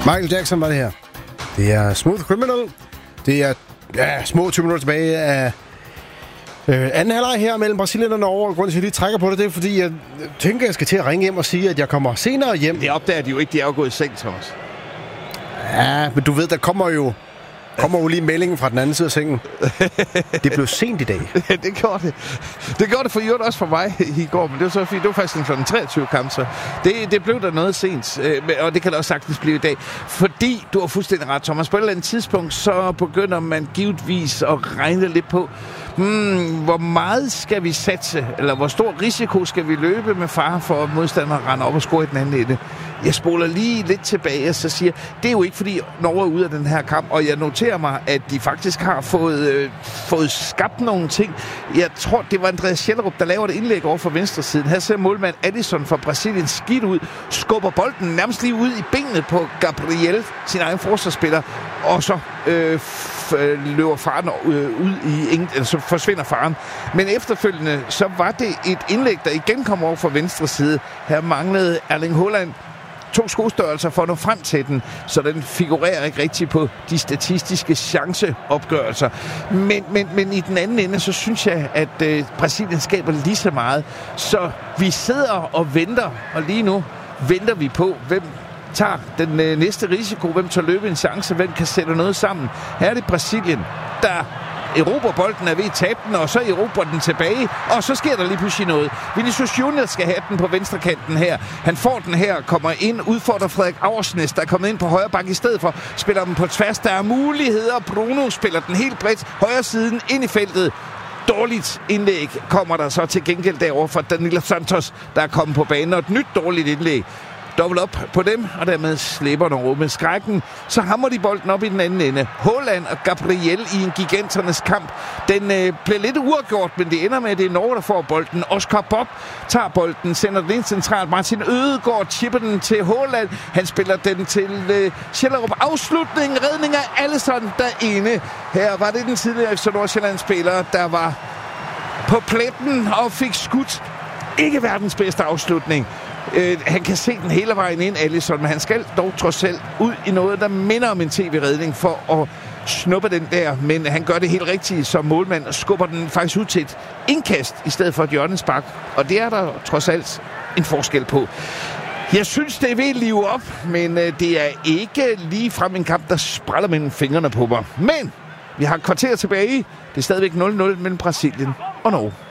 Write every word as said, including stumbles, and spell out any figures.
Michael Jackson var det her. Det er Smooth Criminal. Det er ja, små tyve minutter tilbage af øh, anden halvleg her mellem Brasilien og Norge. Grunden til, at jeg lige trækker på det, det er, fordi jeg tænker, at jeg skal til at ringe hjem og sige, at jeg kommer senere hjem. Det opdager de jo ikke. De er jo gået i seng, Thomas. Ja, men du ved, der kommer jo... kommer jo lige meldingen fra den anden side af sengen. Det blev sent i dag. Ja, det gjorde det. Det gjorde det for Jørgen også for mig i går, men det var så fint. Det var faktisk en klokken treogtyve kamp, så det, det blev der noget sent. Og det kan da også sagtens blive i dag. Fordi, du har fuldstændig ret, Thomas. På et eller andet tidspunkt, så begynder man givetvis at regne lidt på, hmm, hvor meget skal vi satse, eller hvor stor risiko skal vi løbe med fare for, at modstanderen render op og score i den anden ende. Jeg spoler lige lidt tilbage og så siger, det er jo ikke fordi Norge er ude af den her kamp, og jeg noterer mig, at de faktisk har fået, øh, fået skabt nogle ting. Jeg tror, det var Andreas Schellerup, der laver et indlæg over for venstre siden. Her ser målmand Addison fra Brasilien skidt ud, skubber bolden nærmest lige ud i benet på Gabriel, sin egen forsvarsspiller, og så øh, f- løber faren øh, ud i ingen, eller så forsvinder faren. Men efterfølgende, så var det et indlæg, der igen kom over fra venstre side. Her manglede Erling Haaland to skostørrelser for at nå frem til den, så den figurerer ikke rigtig på de statistiske chanceopgørelser. Men, men, men i den anden ende, så synes jeg, at øh, Brasilien skaber lige så meget. Så vi sidder og venter, og lige nu venter vi på, hvem tager den øh, næste risiko, hvem tager løbe en chance, hvem kan sætte noget sammen. Her er det Brasilien, der erobrer bolden, er ved at tabe den, og så erobrer den tilbage, og så sker der lige pludselig noget. Vinicius Junior skal have den på venstrekanten her. Han får den her, kommer ind, udfordrer Frederik Aursnes, der er kommet ind på højre bakke i stedet for, spiller den på tværs. Der er muligheder. Bruno spiller den helt bredt, højre siden ind i feltet. Dårligt indlæg kommer der så til gengæld derovre fra Danilo Santos, der er kommet på banen, og et nyt dårligt indlæg. Dobbelt op på dem, og dermed slipper Norge med skrækken. Så hammer de bolden op i den anden ende. Haaland og Gabriel i en giganternes kamp. Den øh, bliver lidt uafgjort, men det ender med, at det er Norge, der får bolden. Oscar Bob tager bolden, sender den ind centralt. Martin Ødegaard chipper den til Haaland. Han spiller den til øh, Schellerup. Afslutning, redning af Alisson derinde. Her var det den tidligere F C Nordsjælland-spiller, der var på pletten og fik skudt. Ikke verdens bedste afslutning. Uh, han kan se den hele vejen ind, Alisson, men han skal dog trods alt ud i noget, der minder om en tv-redning for at snuppe den der. Men han gør det helt rigtigt som målmand og skubber den faktisk ud til et indkast i stedet for et hjørnespark. Og det er der trods alt en forskel på. Jeg synes, det er ved at live op, men uh, det er ikke lige frem en kamp, der spræller mellem fingrene på mig. Men vi har et kvarter tilbage. Det er stadigvæk nul nul mellem Brasilien og Norge.